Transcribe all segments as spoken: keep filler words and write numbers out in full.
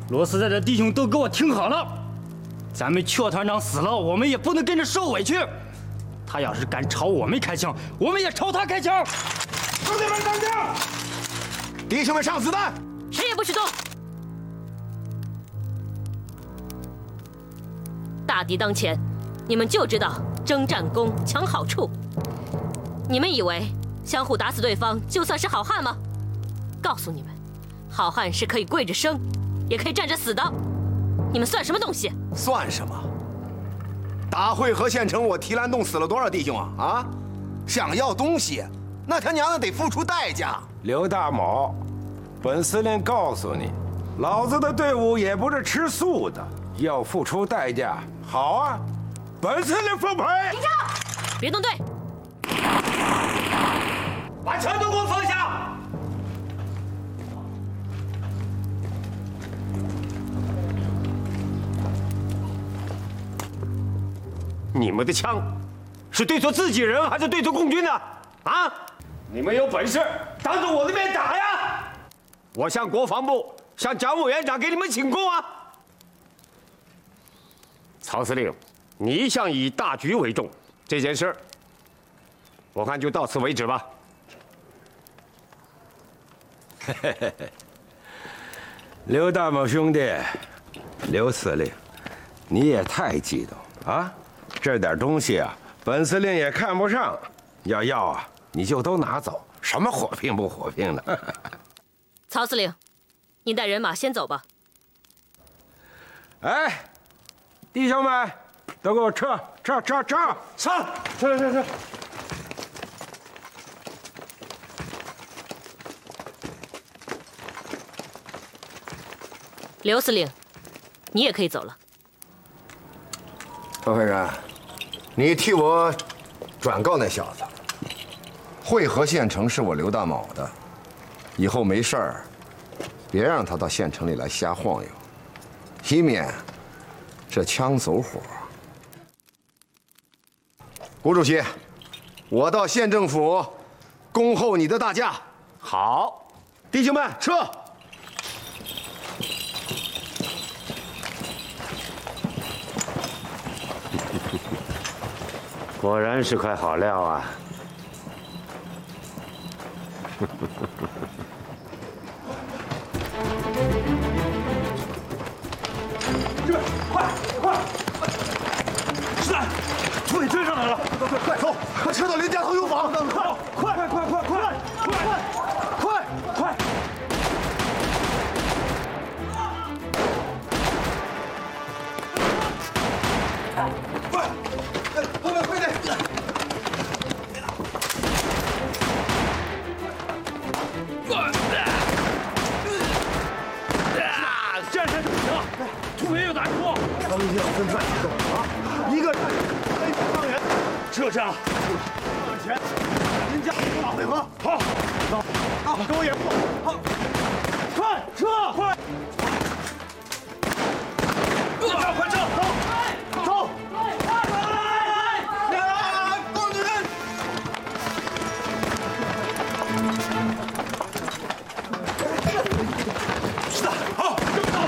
罗斯寨的弟兄都给我听好了，咱们阙团长死了，我们也不能跟着受委屈。他要是敢朝我们开枪，我们也朝他开枪。 兄弟们当枪！弟兄们上子弹！ 谁也不许动！大敌当前，你们就知道征战功抢好处。你们以为相互打死对方就算是好汉吗？告诉你们，好汉是可以跪着生，也可以站着死的。你们算什么东西？ 算什么？打会河县城，我提篮洞死了多少弟兄啊！啊，想要东西，那他娘的得付出代价。 刘大某，本司令告诉你，老子的队伍也不是吃素的，要付出代价。好啊，本司令奉陪。 停车！别动队！ 把枪都给我放下！ 你们的枪是对着自己人还是对着共军呢？啊！你们有本事当着我的面打呀！我向国防部、向蒋委员长给你们请功啊！曹司令，你一向以大局为重，这件事我看就到此为止吧。刘大某兄弟，刘司令，你也太激动啊！这点东西啊，本司令也看不上。要要啊，你就都拿走，什么火拼不火拼的。 曹司令，你带人马先走吧。 哎，弟兄们，都给我撤撤撤撤撤撤撤撤！ 刘司令，你也可以走了。 何会长，你替我转告那小子，会河县城是我刘大某的，以后没事儿，别让他到县城里来瞎晃悠，以免这枪走火。吴主席，我到县政府恭候你的大驾。 好， 弟兄们，撤！ 果然是块好料啊！ 这边，快快！是的，土匪追上来了！快快走， 快撤到林家头油坊！ 快快快快快快快快快！ 快！后面快点！ 战神不行，土匪又打出， 他们一定要分散行动啊！一个人三十伤员， 撤下！ 向前，林家打会合。 好， 走，啊，跟我掩护。好， 快撤！快！快快撤！走走！ 共军！ 是的，好，跟走！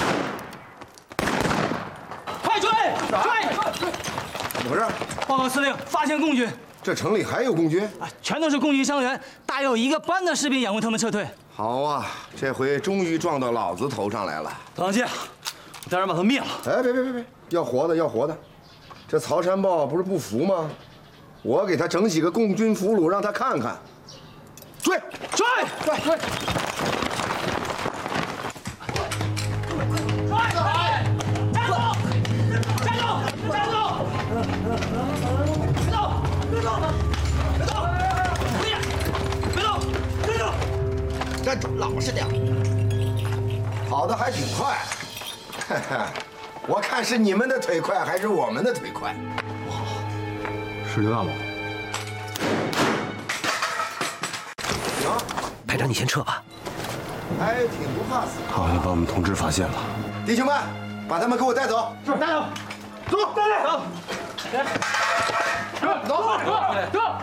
快追！追！ 怎么回事？ 报告司令，发现共军。 这城里还有共军？ 啊，全都是共军伤员，大约有一个班的士兵掩护他们撤退。 好啊，这回终于撞到老子头上来了。 唐将军，我带人把他灭了。 哎，别别别别，要活的要活的。这曹山豹不是不服吗？我给他整几个共军俘虏，让他看看。追追追追！站住！老实点。跑得还挺快，我看是你们的腿快还是我们的腿快？ 是刘大某。 行， 排长，你先撤吧。 还挺不怕死。 好像把我们同志发现了。 弟兄们，把他们给我带走。 是，带走。走，带来。走。走，走，走，走。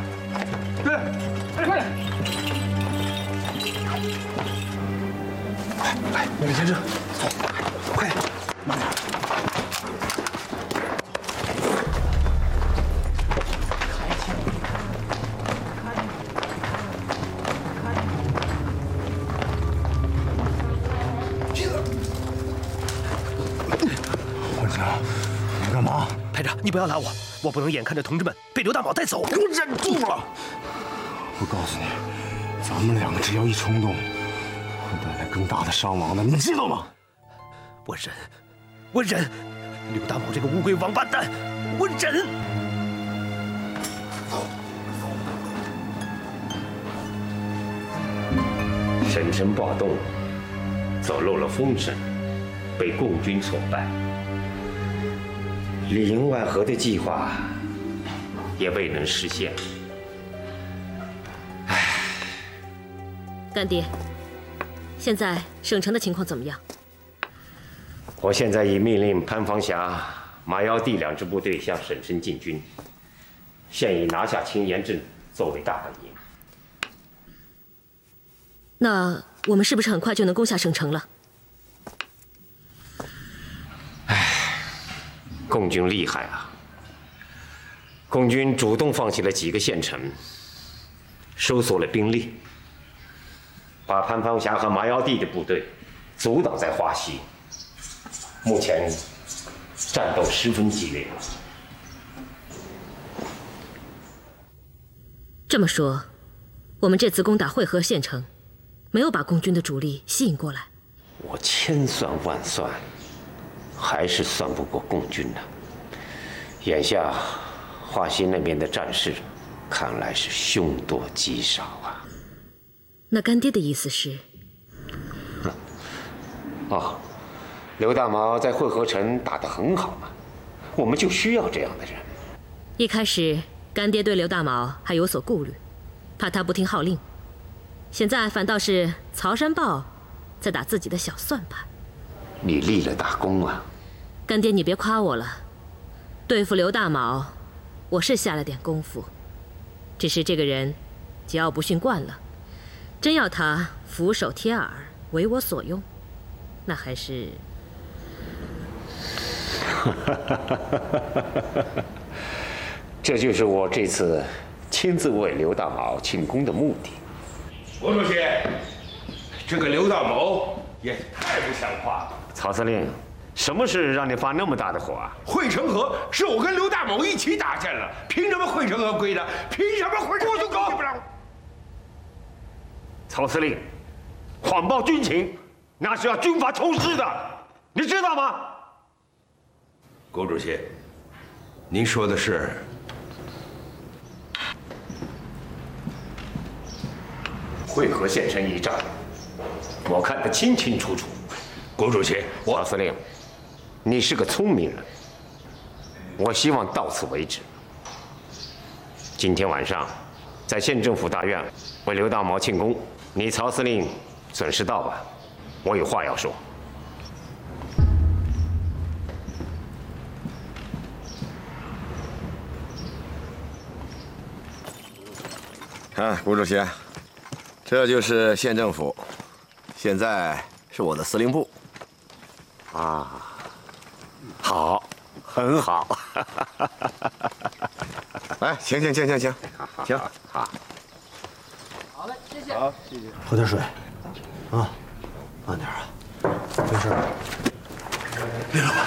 对，快点。 快快，那个先生，走，快点，慢点。混账！你干嘛？ 排长，你不要拉我，我不能眼看着同志们被刘大宝带走。 给我忍住了！我告诉你，咱们两个只要一冲动，会带来更大的伤亡的，你知道吗？ 我忍，我忍！刘大宝这个乌龟王八蛋，我忍！ 沈城暴动，走漏了风声，被共军所败。里应外合的计划也未能实现。 干爹，现在省城的情况怎么样？ 我现在已命令潘方霞、马妖娣两支部队向沈城进军，现已拿下青岩镇作为大本营。 那我们是不是很快就能攻下省城了？ 共军厉害啊！共军主动放弃了几个县城，收缩了兵力，把潘方霞和马妖娣的部队阻挡在华西。目前战斗十分激烈。 这么说，我们这次攻打会河县城，没有把共军的主力吸引过来。 我千算万算，还是算不过共军的。眼下华西那边的战事，看来是凶多吉少啊。 那干爹的意思是？ 哦，刘大毛在会河城打得很好嘛，我们就需要这样的人。 一开始，干爹对刘大毛还有所顾虑，怕他不听号令。现在反倒是曹山豹在打自己的小算盘。 你立了大功啊！ 干爹，你别夸我了，对付刘大毛，我是下了点功夫。只是这个人桀骜不驯惯了，真要他俯首贴耳，为我所用，那还是…… 这就是我这次亲自为刘大毛庆功的目的。 国主席，这个刘大毛也太不像话了。 曹司令，什么事让你发那么大的火啊？ 汇成河是我跟刘大某一起搭建了，凭什么汇成河归的？凭什么汇成河归的？不让。 曹司令，谎报军情，那是要军法从事的，你知道吗？ 国主席，您说的是？ 会河县城一战，我看得清清楚楚。 国主席， 曹司令，你是个聪明人，我希望到此为止。今天晚上，在县政府大院为刘大毛庆功，你曹司令准时到吧，我有话要说。 看，谷主席，这就是县政府，现在是我的司令部。 啊，好，很好。 来，请请请请请，请。 好。 好嘞，谢谢。好，谢谢。喝点水，啊，慢点啊，没事。林老板，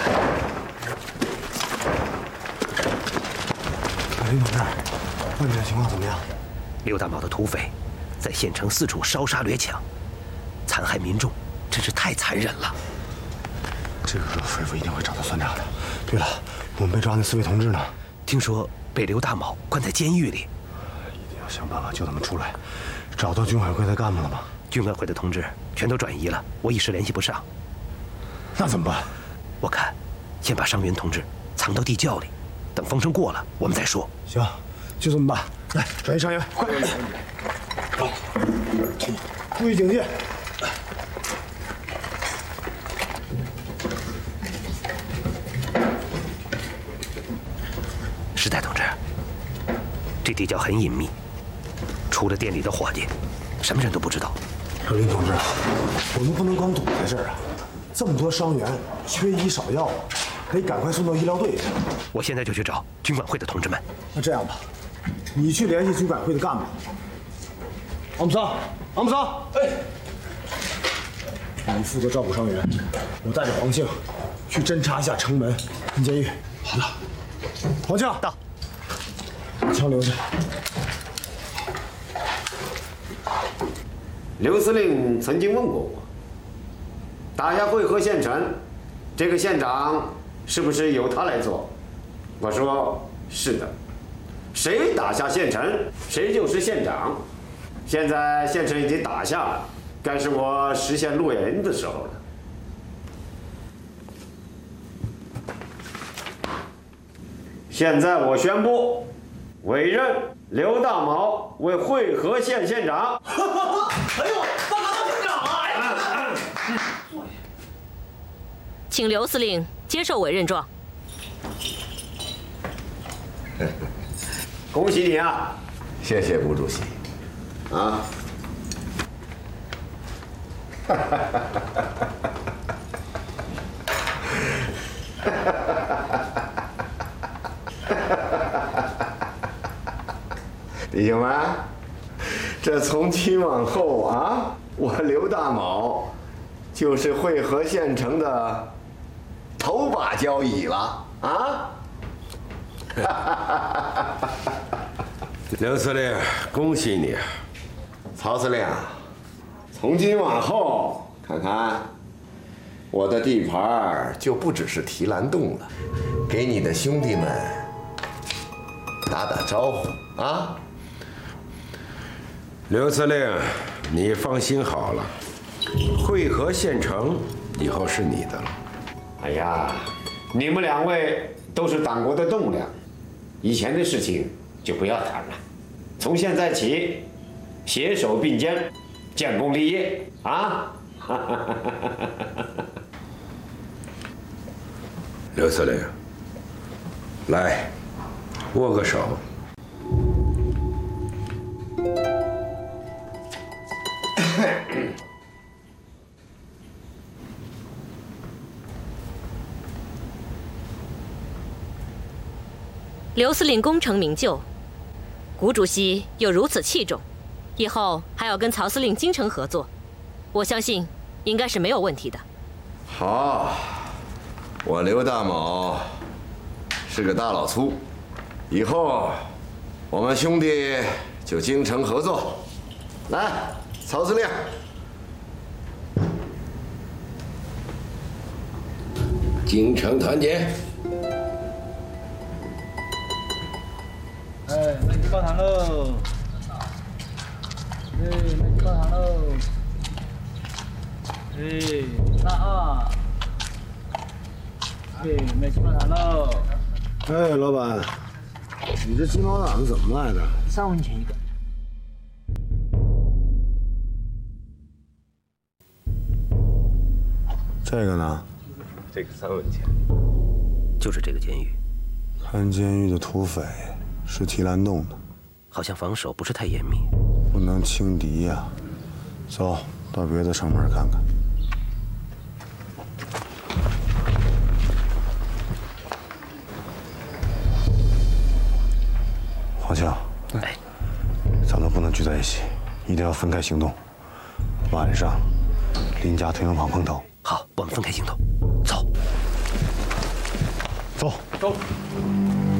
林同志，外面的情况怎么样？ 刘大毛的土匪在县城四处烧杀掠抢，残害民众，真是太残忍了。 这个匪妇一定会找他算账的。对了，我们被抓那四位同志呢？ 听说被刘大毛关在监狱里。 一定要想办法救他们出来。找到军委会的干部了吗？ 军委会的同志全都转移了，我一时联系不上。 那怎么办？ 我看，先把伤员同志藏到地窖里，等风声过了，我们再说。 行，就这么办。来，转移伤员，快！好，注意警戒。 石代同志，这地窖很隐秘，除了店里的伙计，什么人都不知道。 少林同志，我们不能光堵在这儿啊！这么多伤员，缺医少药，得赶快送到医疗队去。 我现在就去找军管会的同志们。 那这样吧，你去联系军管会的干部。阿姆桑，阿姆桑，哎，你负责照顾伤员，我带着黄庆去侦查一下城门跟监狱。好的，黄庆到，把枪留下。 刘司令曾经问过我，打下会河县城，这个县长是不是由他来做？我说是的，谁打下县城，谁就是县长。现在县城已经打下了，该是我实现诺言的时候了。现在我宣布，委任刘大毛为会河县县长。 哎呦，报告到县长啊！哎， 请刘司令接受委任状。 恭喜你啊！ 谢谢吴主席。啊！哈哈哈哈哈！弟兄们，这从今往后啊，我刘大卯就是会河县城的头把交椅了啊！ 刘司令，恭喜你！ 曹司令，从今往后，看看我的地盘就不只是提篮洞了，给你的兄弟们打打招呼啊！ 刘司令，你放心好了，会河县城以后是你的了。 哎呀，你们两位都是党国的栋梁，以前的事情就不要谈了，从现在起，携手并肩，建功立业啊！ 刘司令，来，握个手。 刘司令功成名就，谷主席又如此器重，以后还要跟曹司令精诚合作，我相信应该是没有问题的。 好，我刘大卯是个大老粗，以后我们兄弟就精诚合作。来，曹司令， 精诚团结。 哎，那去报堂喽！哎，那去报堂喽！哎，那二，哎，那去报堂喽！ 哎，老板，你这鸡毛掸子怎么卖的？ 三文钱一个。 这个呢？ 这个三文钱。 就是这个监狱。 看监狱的土匪是提篮洞的， 好像防守不是太严密， 不能轻敌呀。走到别的城门看看。黄庆， 哎， 咱们不能聚在一起，一定要分开行动。晚上，林家屯营坊碰头。 好，我们分开行动，走， 走， 走。